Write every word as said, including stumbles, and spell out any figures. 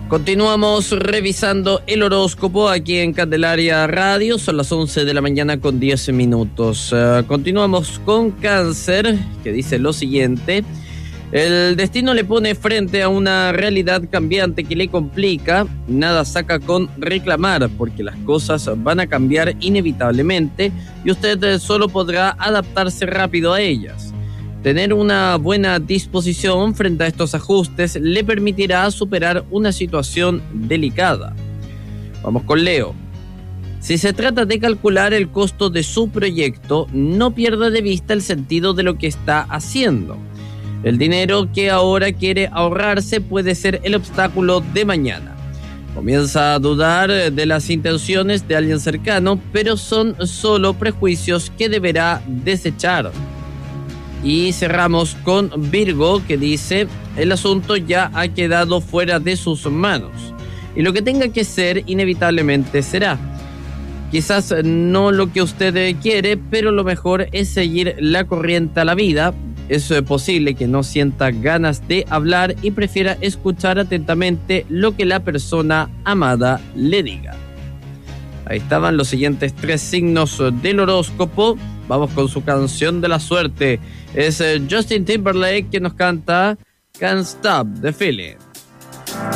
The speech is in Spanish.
Continuamos revisando el horóscopo aquí en Candelaria Radio. Son las once de la mañana con diez minutos. Uh, continuamos con Cáncer, que dice lo siguiente. El destino le pone frente a una realidad cambiante que le complica. Nada saca con reclamar, porque las cosas van a cambiar inevitablemente y usted solo podrá adaptarse rápido a ellas. Tener una buena disposición frente a estos ajustes le permitirá superar una situación delicada. Vamos con Leo. Si se trata de calcular el costo de su proyecto, no pierda de vista el sentido de lo que está haciendo. El dinero que ahora quiere ahorrarse puede ser el obstáculo de mañana. Comienza a dudar de las intenciones de alguien cercano, pero son solo prejuicios que deberá desechar. Y cerramos con Virgo, que dice: el asunto ya ha quedado fuera de sus manos y lo que tenga que ser inevitablemente será. Quizás no lo que usted quiere, pero lo mejor es seguir la corriente a la vida. Es posible que no sienta ganas de hablar y prefiera escuchar atentamente lo que la persona amada le diga. Ahí estaban los siguientes tres signos del horóscopo. Vamos con su canción de la suerte. Es Justin Timberlake que nos canta Can't Stop the Feeling.